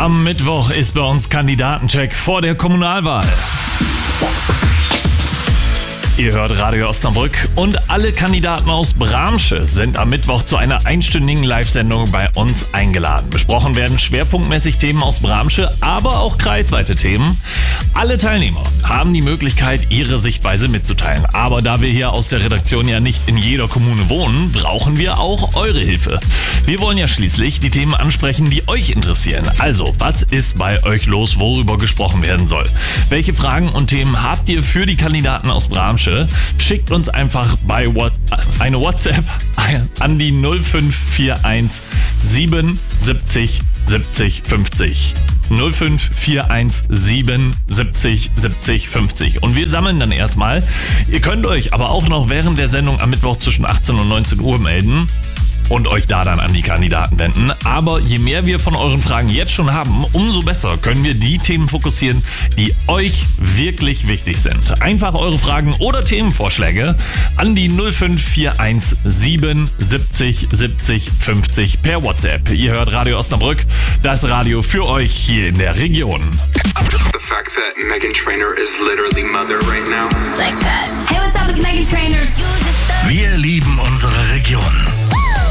Am Mittwoch ist bei uns Kandidatencheck vor der Kommunalwahl. Ihr hört Radio Osnabrück und alle Kandidaten aus Bramsche sind am Mittwoch zu einer einstündigen Live-Sendung bei uns eingeladen. Besprochen werden schwerpunktmäßig Themen aus Bramsche, aber auch kreisweite Themen. Alle Teilnehmer haben die Möglichkeit, ihre Sichtweise mitzuteilen. Aber da wir hier aus der Redaktion ja nicht in jeder Kommune wohnen, brauchen wir auch eure Hilfe. Wir wollen ja schließlich die Themen ansprechen, die euch interessieren. Also, was ist bei euch los, worüber gesprochen werden soll? Welche Fragen und Themen habt ihr für die Kandidaten aus Bramsche? Schickt uns einfach bei eine WhatsApp an die 0541 77 70 50. 0541 77 70 50. Und wir sammeln dann erstmal. Ihr könnt euch aber auch noch während der Sendung am Mittwoch zwischen 18 und 19 Uhr melden und euch da dann an die Kandidaten wenden. Aber je mehr wir von euren Fragen jetzt schon haben, umso besser können wir die Themen fokussieren, die euch wirklich wichtig sind. Einfach eure Fragen oder Themenvorschläge an die 0541 77 70 50 per WhatsApp. Ihr hört Radio Osnabrück, das Radio für euch hier in der Region. The fact that Meghan Trainor is literally mother right now. Like that. Hey, what's up, it's Meghan Trainor. Wir lieben unsere Region.